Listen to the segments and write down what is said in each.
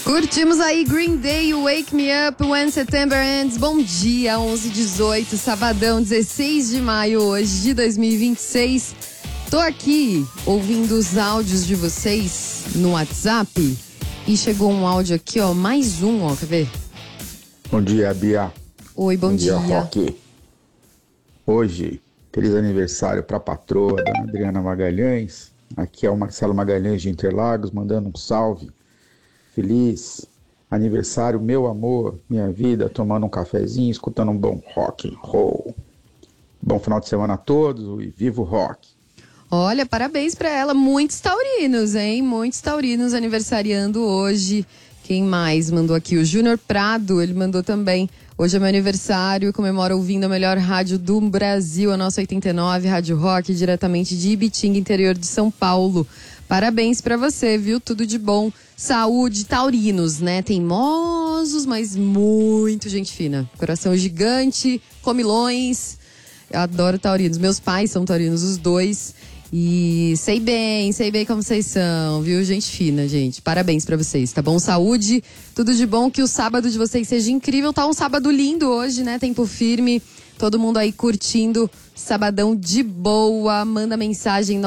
Curtimos aí Green Day, Wake Me Up When September Ends. Bom dia, 11h18, sabadão, 16 de maio hoje de 2026. Tô aqui ouvindo os áudios de vocês no WhatsApp e chegou um áudio aqui, ó, mais um, ó, quer ver? Bom dia, Bia. Oi, bom dia. Roque. Hoje, feliz aniversário pra patroa, dona Adriana Magalhães. Aqui é o Marcelo Magalhães de Interlagos, mandando um salve. Feliz aniversário, meu amor, minha vida, tomando um cafezinho, escutando um bom rock and roll. Bom final de semana a todos e viva o rock. Olha, parabéns pra ela, muitos taurinos, hein? Muitos taurinos aniversariando hoje. Quem mais mandou aqui? O Júnior Prado, ele mandou também. Hoje é meu aniversário, comemoro ouvindo a melhor rádio do Brasil, a nossa 89, Rádio Rock, diretamente de Ibitinga, interior de São Paulo. Parabéns pra você, viu? Tudo de bom. Saúde, taurinos, né? Teimosos, mas muito gente fina. Coração gigante, comilões. Eu adoro taurinos. Meus pais são taurinos, os dois. E sei bem como vocês são, viu? Gente fina, gente. Parabéns pra vocês, tá bom? Saúde, tudo de bom, que o sábado de vocês seja incrível. Tá um sábado lindo hoje, né? Tempo firme. Todo mundo aí curtindo, sabadão de boa. Manda mensagem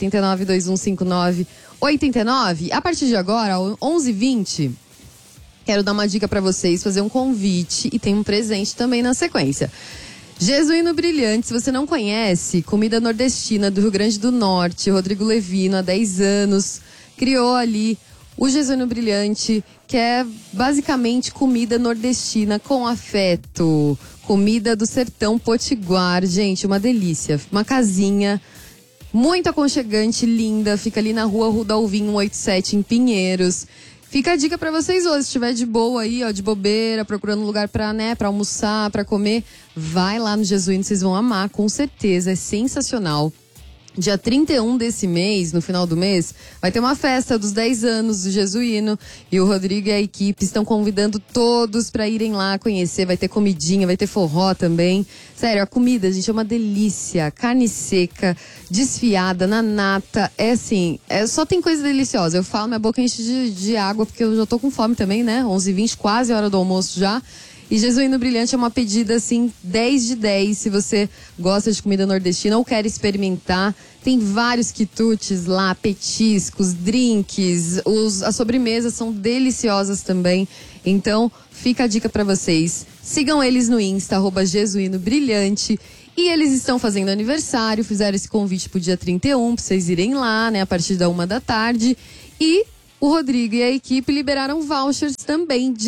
989-2159-89. A partir de agora, 11h20, quero dar uma dica pra vocês, fazer um convite e tem um presente também na sequência. Jesuíno Brilhante, se você não conhece, comida nordestina do Rio Grande do Norte, Rodrigo Levino, há 10 anos, criou ali o Jesuíno Brilhante, que é basicamente comida nordestina com afeto, comida do sertão potiguar, gente, uma delícia, uma casinha muito aconchegante, linda, fica ali na rua Rudalvim 187 em Pinheiros. Fica a dica pra vocês hoje, se estiver de boa aí, ó, de bobeira, procurando um lugar pra, né, pra almoçar, pra comer, vai lá no Jesuíno, vocês vão amar, com certeza, é sensacional. Dia 31 desse mês, no final do mês, vai ter uma festa dos 10 anos do Jesuíno e o Rodrigo e a equipe estão convidando todos pra irem lá conhecer, vai ter comidinha, vai ter forró também. Sério, a comida, gente, é uma delícia, carne seca, desfiada, na nata, é assim, só tem coisa deliciosa. Eu falo, minha boca enche de água porque eu já tô com fome também, né? 11h20, quase a hora do almoço já. E Jesuíno Brilhante é uma pedida, assim, 10 de 10, se você gosta de comida nordestina ou quer experimentar. Tem vários quitutes lá, petiscos, drinks, as sobremesas são deliciosas também. Então, fica a dica pra vocês. Sigam eles no Insta, @Jesuíno Brilhante. E eles estão fazendo aniversário, fizeram esse convite pro dia 31, pra vocês irem lá, né, a partir da 1 da tarde. E o Rodrigo e a equipe liberaram vouchers também de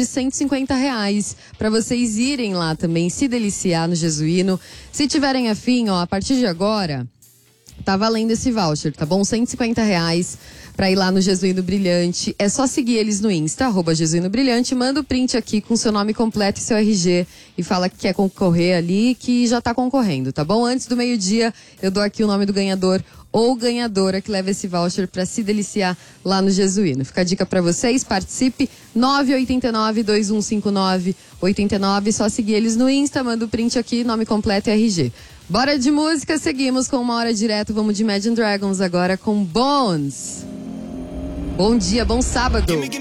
R$150 para vocês irem lá também se deliciar no Jesuíno. Se tiverem afim, ó, a partir de agora, tá valendo esse voucher, tá bom? R$150 para ir lá no Jesuíno Brilhante. É só seguir eles no Insta, @Jesuíno Brilhante, manda o print aqui com seu nome completo e seu RG e fala que quer concorrer ali, que já tá concorrendo, tá bom? Antes do meio-dia, eu dou aqui o nome do ganhador ou ganhadora que leva esse voucher para se deliciar lá no Jesuíno. Fica a dica para vocês, participe, 989-2159-89, só seguir eles no Insta, manda o print aqui, nome completo e RG. Bora de música, seguimos com uma hora direto, vamos de Imagine Dragons agora com Bones. Bom dia, bom sábado.